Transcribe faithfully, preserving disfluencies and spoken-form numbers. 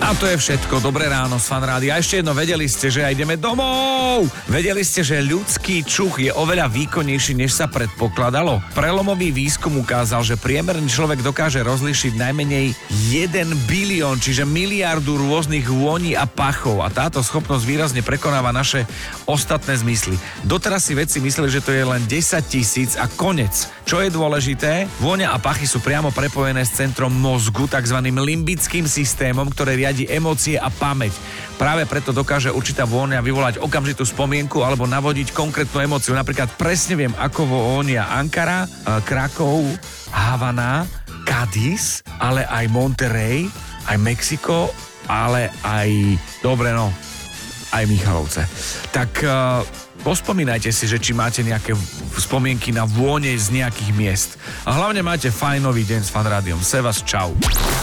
A to je všetko. Dobré ráno z Fan Rádia. A ešte jedno, vedeli ste, že aj ideme domov? Vedeli ste, že ľudský čuch je oveľa výkonnejší, než sa predpokladalo? Prelomový výskum ukázal, že priemerný človek dokáže rozlíšiť najmenej jeden bilión, čiže miliardu rôznych vôní a pachov. A táto schopnosť výrazne prekonáva naše ostatné zmysly. Doteraz si vedci mysleli, že to je len desať tisíc a konec. Čo je dôležité? Vôňa a pachy sú priamo prepojené s centrom mozgu, takzvaným limbickým systémom, ktoré riadi emócie a pamäť. Práve preto dokáže určitá vôňa vyvolať okamžitú spomienku alebo navodiť konkrétnu emóciu. Napríklad presne viem, ako vôňa Ankara, Krakov, Havana, Cadiz, ale aj Monterey, aj Mexiko, ale aj, dobre no, aj Michalovce. Tak uh, pospomínajte si, že či máte nejaké spomienky na vône z nejakých miest. A hlavne máte fajnový deň s Fan Rádiom. Se vás, čau.